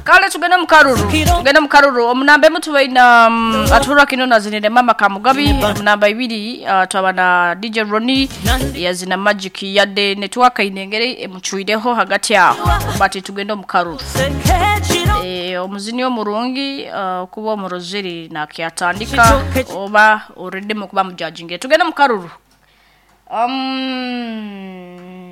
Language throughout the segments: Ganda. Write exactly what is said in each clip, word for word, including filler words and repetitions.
kale tugenda mu karuru tugenda mu karuru omunamba mutu baina um, atura kino nazinire mama Kamugabi omunamba ibiri uh, twabana D J Ronnie yazina magic yadde network inengere emuchuideho hagati aho bati tugenda mu karuru eh omuzini omurungi uh, kuba omurozeri nakyatandika oba already mu kuba mu judging tugenda mu karuru um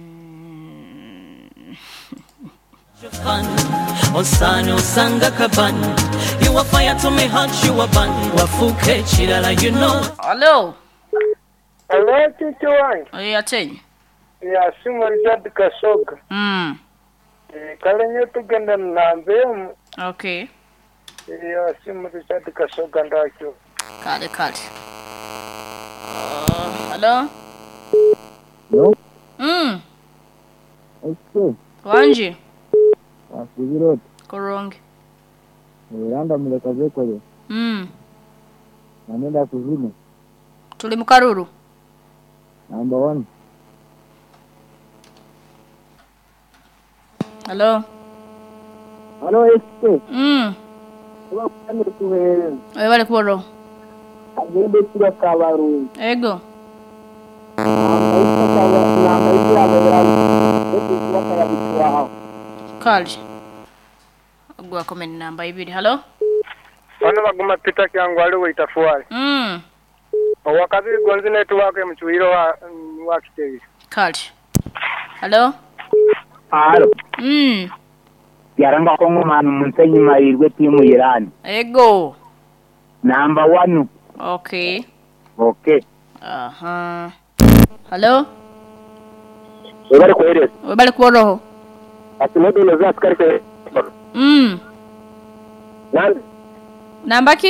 Osano sanga kaban you are fire to me heart you are ban wafuke chirala you know hello hello tito wangu eh atenye ya simu Richard Kasoga mm eh kale nyo tugenda nambe okay ya simu Richard Kasoga ndakyo kale kale uh, hello no mm okay wanje Afuzirot. Koronge. Uranda mulekaze kole. Mm. Nanenda kuzini. Tuli mu karuru. Number one. Hello. Hello este. Mm. Wa kwani kuwe. Oye bale kuoro. Agende kira kabaru. Ego. Kali. Agwa comment namba ibiri. Hello. Bano baguma pita kyangu ali witafuale. Mm. Wakazi gonzi network emuchuiro wa wa kitegi. Kali. Hello. Hello. Mm. Yaranga kongo manu munsenyi mairwe timu Iran. Ego. Number one. Okay. Okay. Aha. Hello. Webale kwere. Webale kuoro. Atumedo loza askari. Mm. Nani? Namba ki